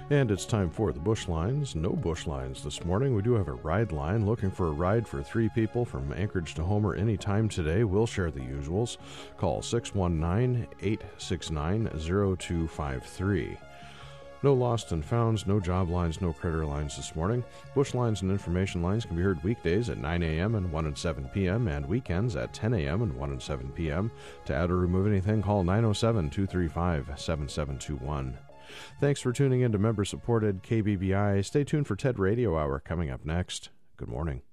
And it's time for the Bush Lines. No Bush Lines this morning. We do have a ride line. Looking for a ride for 3 people from Anchorage to Homer anytime today. We'll share the usuals. Call 619-869-0253. No lost and founds, no job lines, no critter lines this morning. Bush lines and information lines can be heard weekdays at 9 a.m. and 1 and 7 p.m. and weekends at 10 a.m. and 1 and 7 p.m. To add or remove anything, call 907-235-7721. Thanks for tuning in to member-supported KBBI. Stay tuned for TED Radio Hour coming up next. Good morning.